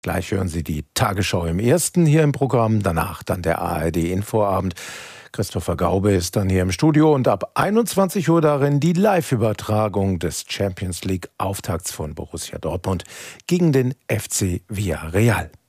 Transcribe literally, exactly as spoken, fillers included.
Gleich hören Sie die Tagesschau im Ersten hier im Programm, danach dann der A R D-Infoabend. Christopher Gaube ist dann hier im Studio und ab einundzwanzig Uhr darin die Live-Übertragung des Champions League-Auftakts von Borussia Dortmund gegen den F C Villarreal.